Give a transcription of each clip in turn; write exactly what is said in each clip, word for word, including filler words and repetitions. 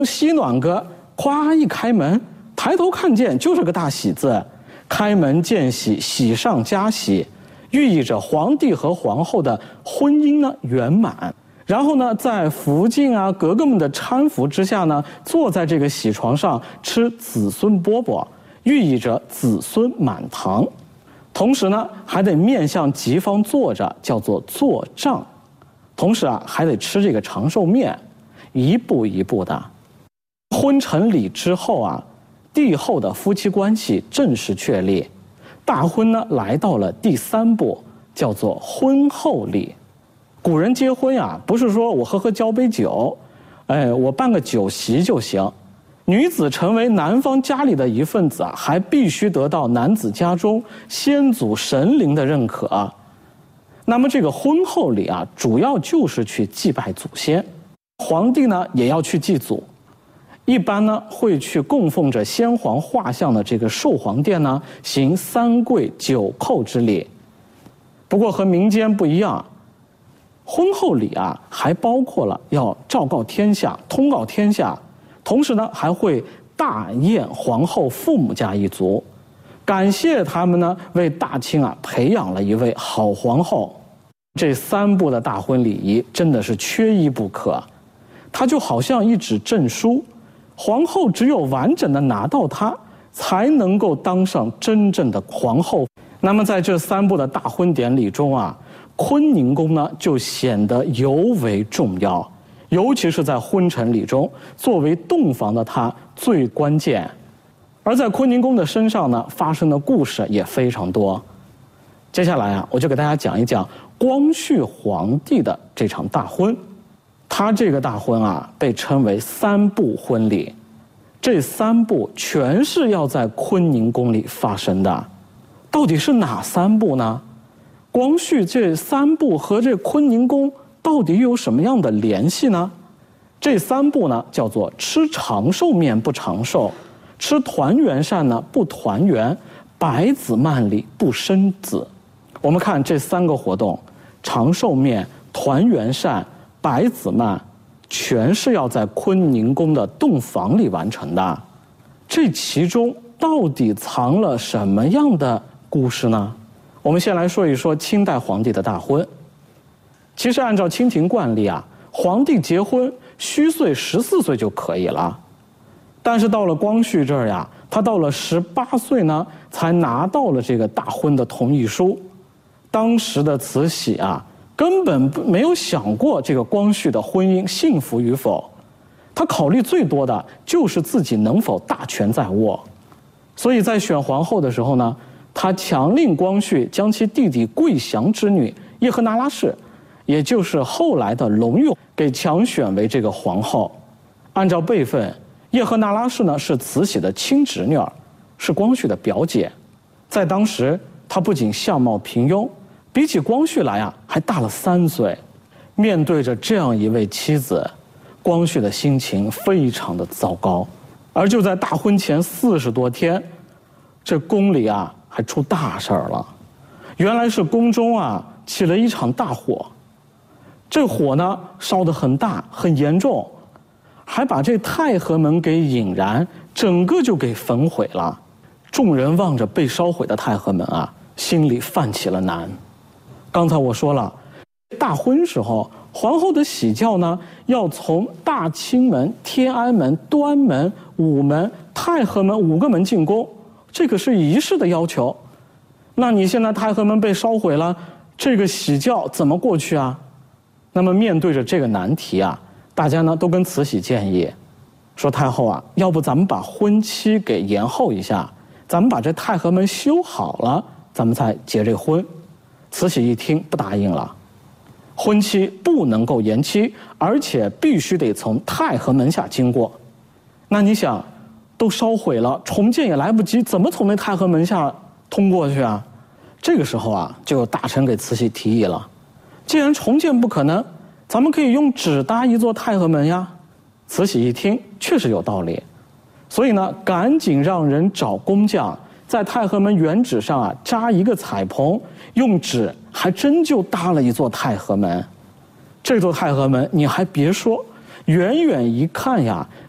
喜暖阁，咵一开门，抬头看见就是个大喜字，开门见喜，喜上加喜，寓意着皇帝和皇后的婚姻呢圆满。然后呢，在福晋啊格格们的搀扶之下呢，坐在这个喜床上吃子孙饽饽，寓意着子孙满堂。同时呢，还得面向吉方坐着，叫做坐帐。同时啊，还得吃这个长寿面，一步一步的。婚成礼之后啊，帝后的夫妻关系正式确立。大婚呢，来到了第三步，叫做婚后礼。古人结婚呀、啊，不是说我喝喝交杯酒，哎，我办个酒席就行。女子成为男方家里的一份子啊，还必须得到男子家中先祖神灵的认可。那么这个婚后礼啊，主要就是去祭拜祖先。皇帝呢也要去祭祖，一般呢会去供奉着先皇画像的这个寿皇殿呢，行三跪九叩之礼。不过和民间不一样，婚后礼啊，还包括了要昭告天下、通告天下，同时呢，还会大宴皇后父母家一族，感谢他们呢为大清啊培养了一位好皇后。这三步的大婚礼仪真的是缺一不可，它就好像一纸证书，皇后只有完整的拿到它，才能够当上真正的皇后。那么在这三步的大婚典礼中啊，坤宁宫呢就显得尤为重要，尤其是在婚成礼中，作为洞房的它最关键。而在坤宁宫的身上呢，发生的故事也非常多。接下来啊，我就给大家讲一讲光绪皇帝的这场大婚。他这个大婚啊，被称为三步婚礼，这三步全是要在坤宁宫里发生的。到底是哪三步呢？光绪这三步和这坤宁宫到底有什么样的联系呢？这三步呢，叫做吃长寿面不长寿，吃团圆膳呢不团圆，百子曼礼不生子。我们看这三个活动，长寿面、团圆膳、百子曼，全是要在坤宁宫的洞房里完成的。这其中到底藏了什么样的故事呢？我们先来说一说清代皇帝的大婚。其实按照清廷惯例啊，皇帝结婚虚岁十四岁就可以了，但是到了光绪这儿呀，他到了十八岁呢，才拿到了这个大婚的同意书。当时的慈禧啊，根本没有想过这个光绪的婚姻幸福与否，他考虑最多的就是自己能否大权在握。所以在选皇后的时候呢，他强令光绪将其弟弟桂祥之女叶赫那拉氏，也就是后来的隆裕，给强选为这个皇后。按照辈分，叶赫那拉氏呢是慈禧的亲侄女儿，是光绪的表姐。在当时，她不仅相貌平庸，比起光绪来啊，还大了三岁。面对着这样一位妻子，光绪的心情非常的糟糕。而就在大婚前四十多天，这宫里啊还出大事儿了。原来是宫中啊起了一场大火，这火呢烧得很大很严重，还把这太和门给引燃，整个就给焚毁了。众人望着被烧毁的太和门啊，心里泛起了难。刚才我说了，大婚时候皇后的喜轿呢，要从大清门、天安门、端门、午门、太和门五个门进宫，这个是仪式的要求。那你现在太和门被烧毁了，这个喜轿怎么过去啊？那么面对着这个难题啊，大家呢都跟慈禧建议说，太后啊，要不咱们把婚期给延后一下，咱们把这太和门修好了，咱们再结这婚。慈禧一听不答应了，婚期不能够延期，而且必须得从太和门下经过。那你想，都烧毁了，重建也来不及，怎么从那太和门下通过去啊？这个时候啊，就有大臣给慈禧提议了，既然重建不可能，咱们可以用纸搭一座太和门呀。慈禧一听确实有道理，所以呢，赶紧让人找工匠，在太和门原址上啊扎一个彩棚，用纸还真就搭了一座太和门。这座太和门你还别说，远远一看呀，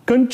跟